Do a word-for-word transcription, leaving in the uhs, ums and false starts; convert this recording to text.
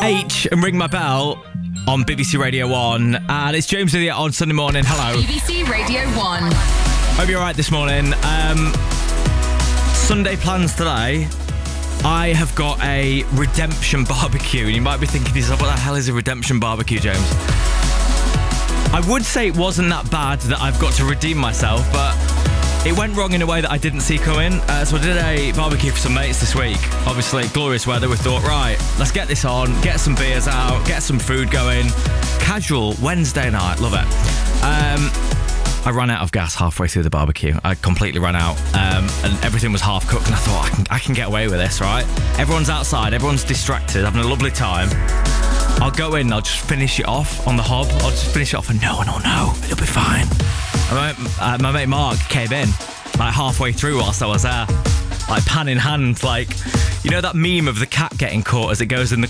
H and Ring My Bell on B B C Radio one. And it's James with you on Sunday morning. Hello. B B C Radio one. Hope you're alright this morning. Um, Sunday plans today. I have got a redemption barbecue. And you might be thinking to yourself, what the hell is a redemption barbecue, James? I would say it wasn't that bad that I've got to redeem myself, but it went wrong in a way that I didn't see coming. Uh, so I did a barbecue for some mates this week. Obviously, glorious weather. We thought, right, let's get this on, get some beers out, get some food going. Casual Wednesday night. Love it. Um, I ran out of gas halfway through the barbecue. I completely ran out. Um, and everything was half cooked. And I thought, I can, I can get away with this, right? Everyone's outside. Everyone's distracted, having a lovely time. I'll go in and I'll just finish it off on the hob. I'll just finish it off and no one will know. It'll be fine. My, uh, my mate Mark came in like halfway through whilst I was there, like pan in hand, like, you know that meme of the cat getting caught as it goes in the